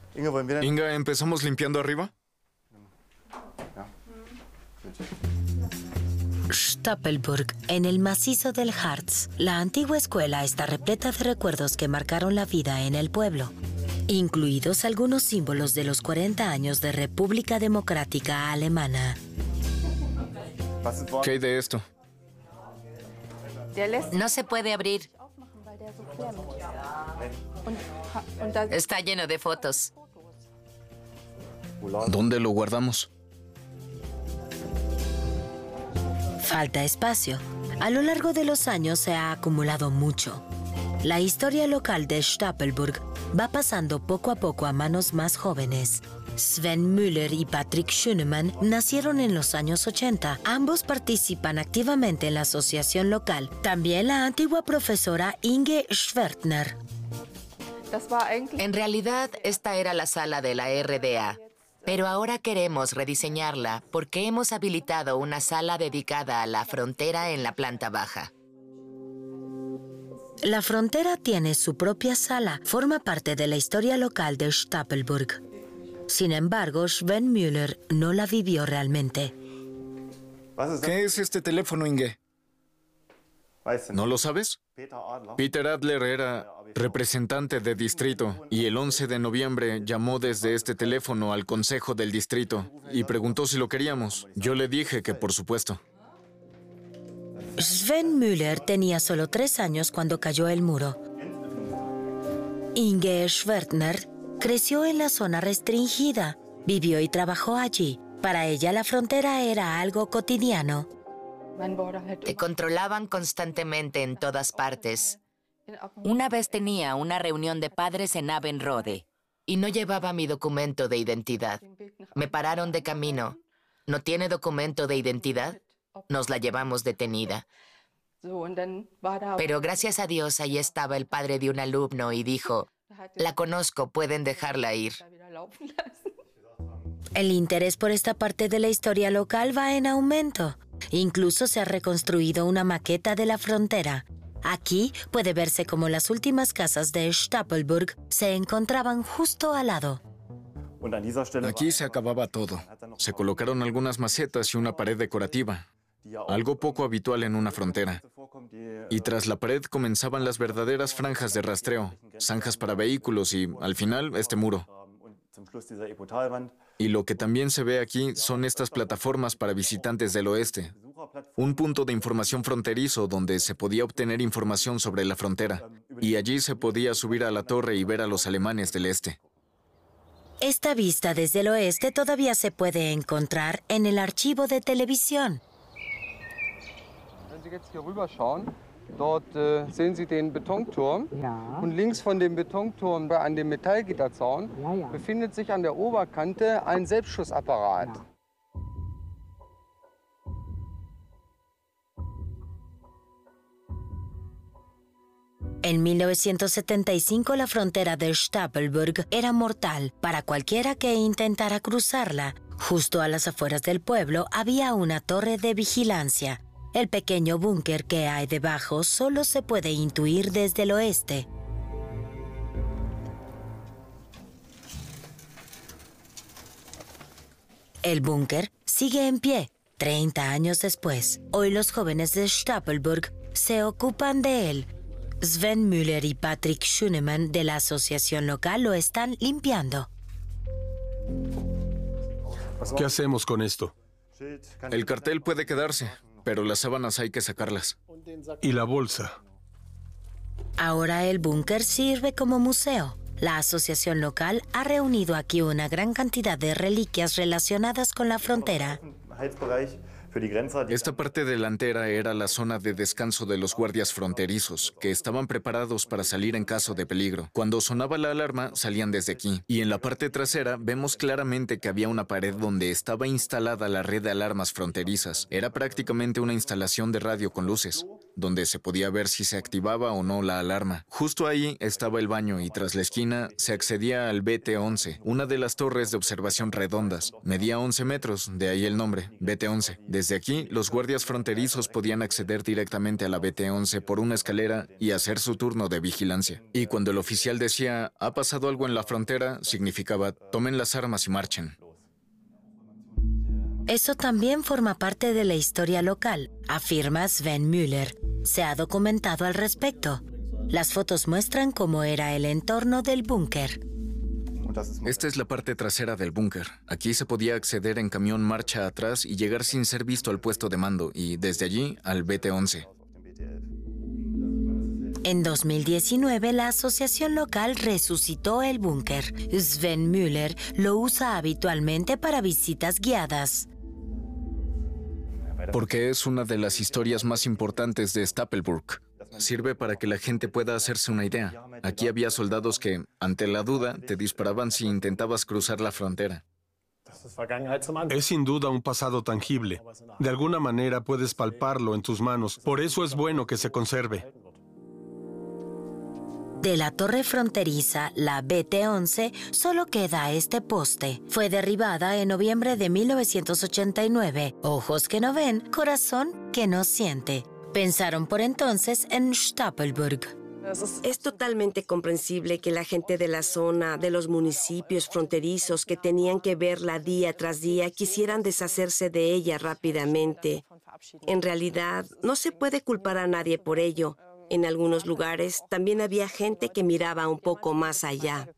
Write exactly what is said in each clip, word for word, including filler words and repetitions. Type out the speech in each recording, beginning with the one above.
Inga, ¿empezamos limpiando arriba? Stapelburg, en el macizo del Harz. La antigua escuela está repleta de recuerdos que marcaron la vida en el pueblo, incluidos algunos símbolos de los cuarenta años de República Democrática Alemana. ¿Qué hay de esto? No se puede abrir. Está lleno de fotos. ¿Dónde lo guardamos? Falta espacio. A lo largo de los años se ha acumulado mucho. La historia local de Stapelburg va pasando poco a poco a manos más jóvenes. Sven Müller y Patrick Schönemann nacieron en los años ochenta. Ambos participan activamente en la asociación local. También la antigua profesora Inge Schwertner. En realidad, esta era la sala de la R D A. Pero ahora queremos rediseñarla porque hemos habilitado una sala dedicada a la frontera en la planta baja. La frontera tiene su propia sala, forma parte de la historia local de Stapelburg. Sin embargo, Sven Müller no la vivió realmente. ¿Qué es este teléfono, Inge? ¿No lo sabes? Peter Adler era representante de distrito y el once de noviembre llamó desde este teléfono al consejo del distrito y preguntó si lo queríamos. Yo le dije que por supuesto. Sven Müller tenía solo tres años cuando cayó el muro. Inge Schwertner creció en la zona restringida, vivió y trabajó allí. Para ella la frontera era algo cotidiano. Te controlaban constantemente en todas partes. Una vez tenía una reunión de padres en Abendrode y no llevaba mi documento de identidad. Me pararon de camino. ¿No tiene documento de identidad? Nos la llevamos detenida. Pero gracias a Dios ahí estaba el padre de un alumno y dijo, la conozco, pueden dejarla ir. El interés por esta parte de la historia local va en aumento. Incluso se ha reconstruido una maqueta de la frontera. Aquí puede verse cómo las últimas casas de Stapelburg se encontraban justo al lado. Aquí se acababa todo. Se colocaron algunas macetas y una pared decorativa, algo poco habitual en una frontera. Y tras la pared comenzaban las verdaderas franjas de rastreo, zanjas para vehículos y, al final, este muro. Y lo que también se ve aquí son estas plataformas para visitantes del oeste. Un punto de información fronterizo donde se podía obtener información sobre la frontera. Y allí se podía subir a la torre y ver a los alemanes del este. Esta vista desde el oeste todavía se puede encontrar en el archivo de televisión. Dort äh, sehen Sie den Betonturm. Ja. Und links von dem Betonturm an dem Metallgitterzaun ja, ja. befindet sich an der Oberkante ein Selbstschussapparat. Ja. En mil novecientos setenta y cinco la frontera de Stapelburg era mortal para cualquiera que intentara cruzarla. Justo a las afueras del pueblo había una torre de vigilancia. El pequeño búnker que hay debajo solo se puede intuir desde el oeste. El búnker sigue en pie, treinta años después. Hoy los jóvenes de Stapelburg se ocupan de él. Sven Müller y Patrick Schönemann de la asociación local lo están limpiando. ¿Qué hacemos con esto? El cartel puede quedarse, pero las sábanas hay que sacarlas. ¿Y la bolsa? Ahora el búnker sirve como museo. La asociación local ha reunido aquí una gran cantidad de reliquias relacionadas con la frontera. Esta parte delantera era la zona de descanso de los guardias fronterizos, que estaban preparados para salir en caso de peligro. Cuando sonaba la alarma, salían desde aquí. Y en la parte trasera vemos claramente que había una pared donde estaba instalada la red de alarmas fronterizas. Era prácticamente una instalación de radio con luces. donde se podía ver si se activaba o no la alarma. Justo ahí estaba el baño y tras la esquina se accedía al B T once, una de las torres de observación redondas. Medía once metros, de ahí el nombre, B T once. Desde aquí, los guardias fronterizos podían acceder directamente a la B T once por una escalera y hacer su turno de vigilancia. Y cuando el oficial decía, ¿ha pasado algo en la frontera?, significaba, tomen las armas y marchen. Eso también forma parte de la historia local, afirma Sven Müller. Se ha documentado al respecto. Las fotos muestran cómo era el entorno del búnker. Esta es la parte trasera del búnker. Aquí se podía acceder en camión marcha atrás y llegar sin ser visto al puesto de mando, y desde allí al B T once. En dos mil diecinueve, la asociación local resucitó el búnker. Sven Müller lo usa habitualmente para visitas guiadas. Porque es una de las historias más importantes de Stapelburg. Sirve para que la gente pueda hacerse una idea. Aquí había soldados que, ante la duda, te disparaban si intentabas cruzar la frontera. Es sin duda un pasado tangible. De alguna manera puedes palparlo en tus manos. Por eso es bueno que se conserve. De la torre fronteriza, la B T once, solo queda este poste. Fue derribada en noviembre de mil novecientos ochenta y nueve. Ojos que no ven, corazón que no siente. Pensaron por entonces en Stapelburg. Es totalmente comprensible que la gente de la zona, de los municipios fronterizos que tenían que verla día tras día, quisieran deshacerse de ella rápidamente. En realidad, no se puede culpar a nadie por ello. En algunos lugares también había gente que miraba un poco más allá.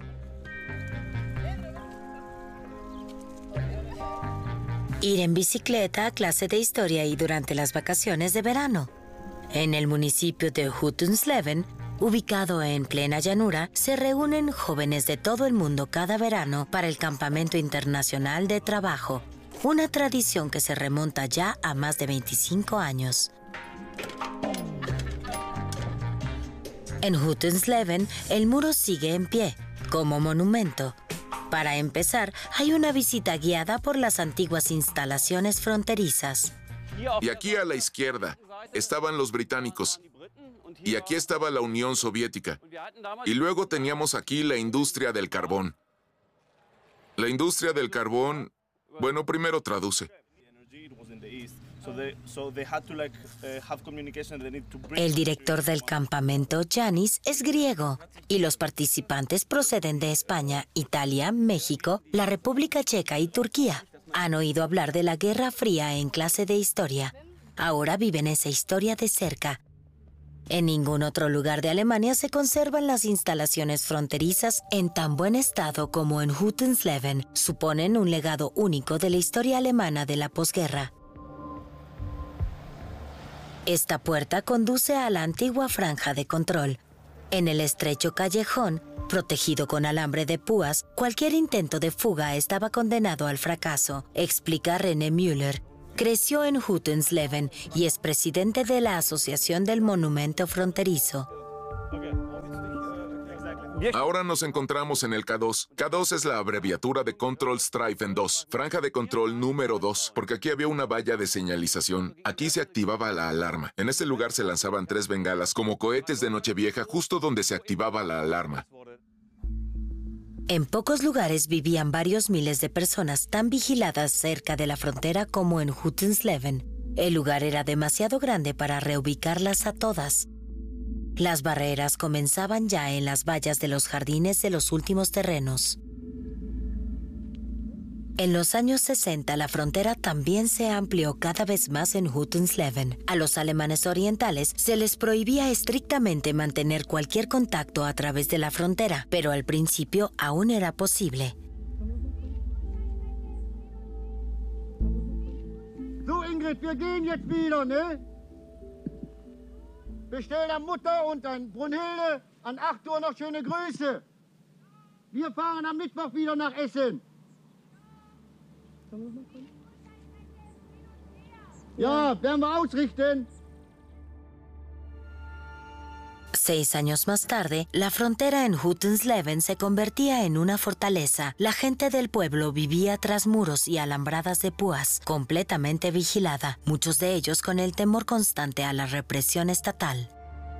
Ir en bicicleta a clase de historia y durante las vacaciones de verano. En el municipio de Hüttensleben, ubicado en plena llanura, se reúnen jóvenes de todo el mundo cada verano para el Campamento Internacional de Trabajo, una tradición que se remonta ya a más de veinticinco años. En Hüttensleben, el muro sigue en pie, como monumento. Para empezar, hay una visita guiada por las antiguas instalaciones fronterizas. Y aquí a la izquierda estaban los británicos. Y aquí estaba la Unión Soviética. Y luego teníamos aquí la industria del carbón. La industria del carbón, bueno, primero traduce. El director del campamento, Yanis, es griego y los participantes proceden de España, Italia, México, la República Checa y Turquía. Han oído hablar de la Guerra Fría en clase de historia. Ahora viven esa historia de cerca. En ningún otro lugar de Alemania se conservan las instalaciones fronterizas en tan buen estado como en Hüttensleben. Suponen un legado único de la historia alemana de la posguerra. Esta puerta conduce a la antigua franja de control. En el estrecho callejón, protegido con alambre de púas, cualquier intento de fuga estaba condenado al fracaso, explica René Müller. Creció en Hüttensleben y es presidente de la Asociación del Monumento Fronterizo. Ahora nos encontramos en el K dos. K dos es la abreviatura de Control Streifen dos, franja de control número dos, porque aquí había una valla de señalización. Aquí se activaba la alarma. En este lugar se lanzaban tres bengalas como cohetes de Nochevieja justo donde se activaba la alarma. En pocos lugares vivían varios miles de personas tan vigiladas cerca de la frontera como en Hüttensleben. El lugar era demasiado grande para reubicarlas a todas. Las barreras comenzaban ya en las vallas de los jardines de los últimos terrenos. En los años sesenta, la frontera también se amplió cada vez más en Hüttensleben. A los alemanes orientales se les prohibía estrictamente mantener cualquier contacto a través de la frontera, pero al principio aún era posible. So, Ingrid, wir gehen jetzt wieder, ne? Bestell an Mutter und an Brunhilde an acht Uhr noch schöne Grüße. Wir fahren am Mittwoch wieder nach Essen. Ja, werden wir ausrichten. Seis años más tarde, la frontera en Hüttensleben se convertía en una fortaleza. La gente del pueblo vivía tras muros y alambradas de púas, completamente vigilada, muchos de ellos con el temor constante a la represión estatal.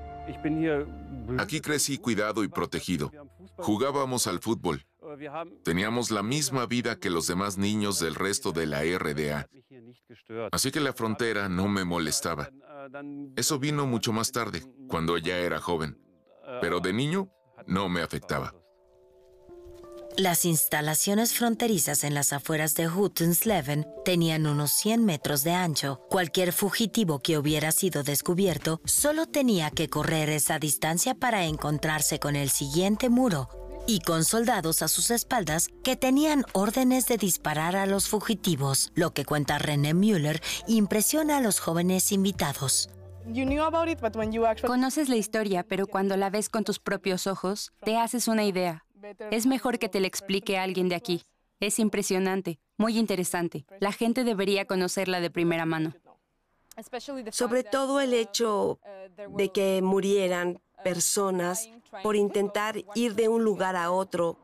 Aquí crecí cuidado y protegido. Jugábamos al fútbol. Teníamos la misma vida que los demás niños del resto de la R D A. Así que la frontera no me molestaba. Eso vino mucho más tarde, cuando ya era joven. Pero de niño no me afectaba. Las instalaciones fronterizas en las afueras de Hüttensleben tenían unos cien metros de ancho. Cualquier fugitivo que hubiera sido descubierto solo tenía que correr esa distancia para encontrarse con el siguiente muro y con soldados a sus espaldas que tenían órdenes de disparar a los fugitivos. Lo que cuenta René Müller impresiona a los jóvenes invitados. Conoces la historia, pero cuando la ves con tus propios ojos, te haces una idea. Es mejor que te la explique a alguien de aquí. Es impresionante, muy interesante. La gente debería conocerla de primera mano. Sobre todo el hecho de que murieran personas por intentar ir de un lugar a otro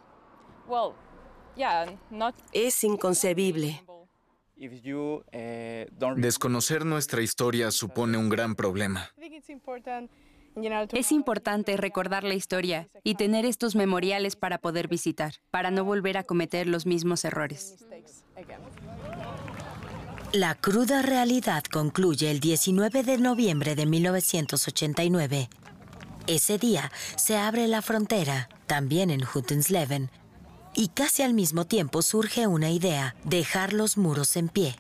es inconcebible. Desconocer nuestra historia supone un gran problema. Es importante recordar la historia y tener estos memoriales para poder visitar, para no volver a cometer los mismos errores. La cruda realidad concluye el diecinueve de noviembre de mil novecientos ochenta y nueve. Ese día se abre la frontera, también en Hüttensleben, y casi al mismo tiempo surge una idea: dejar los muros en pie.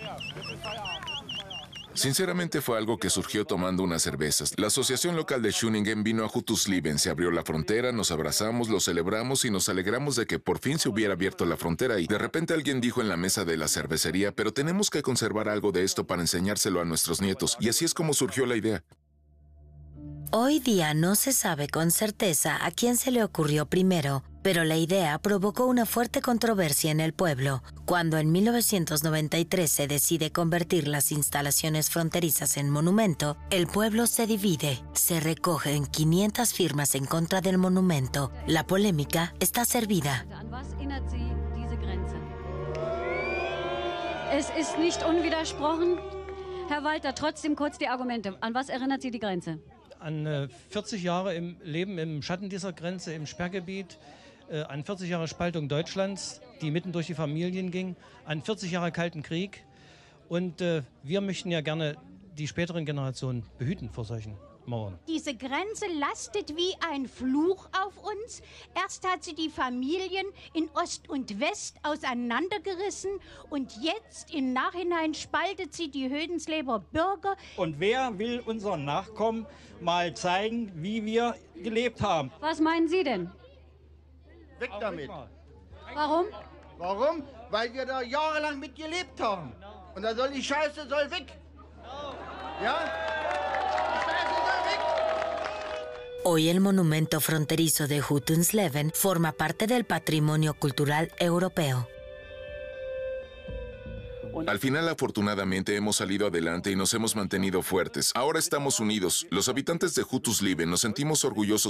Sinceramente fue algo que surgió tomando unas cervezas. La asociación local de Schöningen vino a Hüttensleben, se abrió la frontera, nos abrazamos, lo celebramos y nos alegramos de que por fin se hubiera abierto la frontera y de repente alguien dijo en la mesa de la cervecería, pero tenemos que conservar algo de esto para enseñárselo a nuestros nietos. Y así es como surgió la idea. Hoy día no se sabe con certeza a quién se le ocurrió primero, pero la idea provocó una fuerte controversia en el pueblo. Cuando en mil novecientos noventa y tres se decide convertir las instalaciones fronterizas en monumento, el pueblo se divide. Se recogen quinientas firmas en contra del monumento. La polémica está servida. Es ist nicht unwidersprochen. Herr Walter, trotzdem kurz die Argumente. An was erinnert Sie die Grenze? An äh, vierzig Jahre im Leben im Schatten dieser Grenze, im Sperrgebiet, äh, an vierzig Jahre Spaltung Deutschlands, die mitten durch die Familien ging, an vierzig Jahre Kalten Krieg. Und äh, wir möchten ja gerne die späteren Generationen behüten vor solchen Mauern. Diese Grenze lastet wie ein Fluch auf uns. Erst hat sie die Familien in Ost und West auseinandergerissen und jetzt im Nachhinein spaltet sie die Hödensleber Bürger. Und wer will unseren Nachkommen mal zeigen, wie wir gelebt haben? Was meinen Sie denn? Weg damit. Warum? Warum? Weil wir da jahrelang mit gelebt haben. Und da soll die Scheiße soll weg. Ja? Hoy el monumento fronterizo de Hüttensleben forma parte del patrimonio cultural europeo. Al final, afortunadamente, hemos salido adelante y nos hemos mantenido fuertes. Ahora estamos unidos. Los habitantes de Hüttensleben nos sentimos orgullosos